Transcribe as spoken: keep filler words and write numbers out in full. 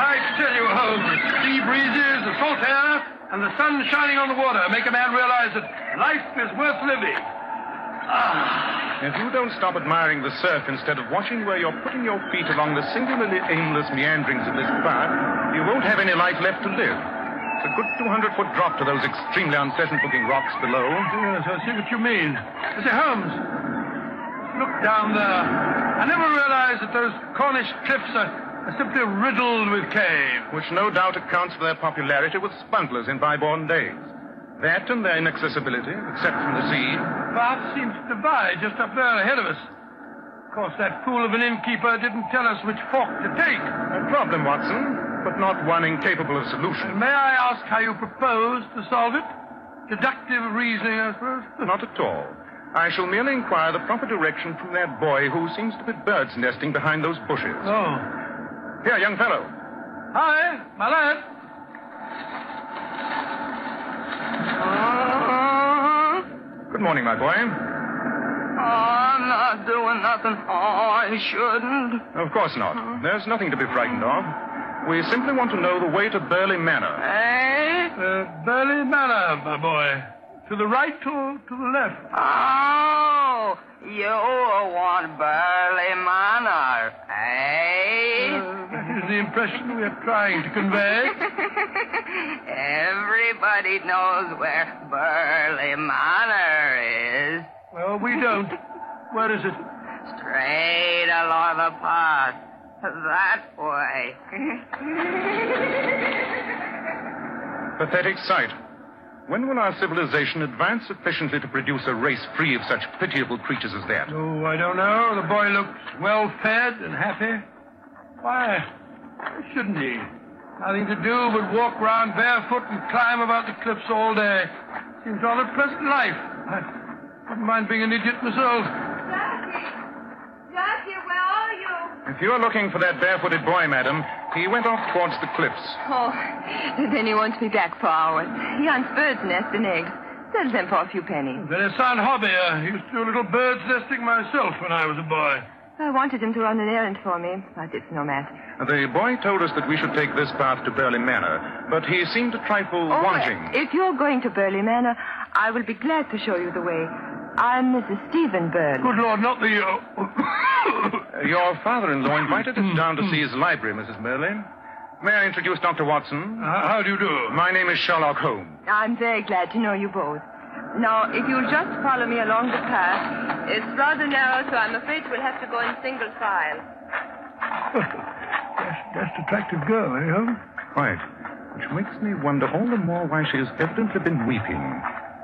I tell you, Holmes, the sea breezes, the salt air, and the sun shining on the water make a man realize that life is worth living. Ah. If you don't stop admiring the surf instead of watching where you're putting your feet along the singularly aimless meanderings of this path, you won't have any life left to live. It's a good two hundred foot drop to those extremely unpleasant-looking rocks below. Yes, I see what you mean. I say, Holmes, look down there. I never realized that those Cornish cliffs are, are simply riddled with cave. Which no doubt accounts for their popularity with spuntlers in bygone days. That and their inaccessibility, except from the sea. The path seems to divide just up there ahead of us. Of course, that fool of an innkeeper didn't tell us which fork to take. A problem, Watson, but not one incapable of solution. May I ask how you propose to solve it? Deductive reasoning, I suppose? Not at all. I shall merely inquire the proper direction from that boy who seems to be bird's nesting behind those bushes. Oh. Here, young fellow. Hi, my lad. Good morning, my boy. Oh, I'm not doing nothing. Oh, I shouldn't. Of course not. There's nothing to be frightened of. We simply want to know the way to Burley Manor. Eh? Uh, Burley Manor, my boy. To the right or to the left? Oh, you want Burley Manor, eh? Uh, that is the impression we are trying to convey. Everybody knows where Burley Manor is. Well, we don't. Where is it? Straight along the path. That way. Pathetic sight. When will our civilization advance sufficiently to produce a race free of such pitiable creatures as that? Oh, I don't know. The boy looks well-fed and happy. Why, shouldn't he? Nothing to do but walk round barefoot and climb about the cliffs all day. Seems rather a pleasant life. I wouldn't mind being an idiot myself. Jackie! Jackie, where are you? If you're looking for that barefooted boy, madam, he went off towards the cliffs. Oh, then he won't be back for hours. He hunts birds' nests and eggs. Sells them for a few pennies. Very sound hobby. I used to do a little bird's nesting myself when I was a boy. I wanted him to run an errand for me, but it's no matter. The boy told us that we should take this path to Burley Manor, but he seemed a trifle Oh, wanting. if you're going to Burley Manor, I will be glad to show you the way. I'm Missus Stephen Burley. Good Lord, not the... Uh... Uh, your father-in-law invited us down to see his library, Missus Burley. May I introduce Doctor Watson? How, how do you do? My name is Sherlock Holmes. I'm very glad to know you both. Now, if you'll just follow me along the path, it's rather narrow, so I'm afraid we'll have to go in single file. that's, that's attractive girl, eh, Holmes? Quite. Which makes me wonder all the more why she has evidently been weeping.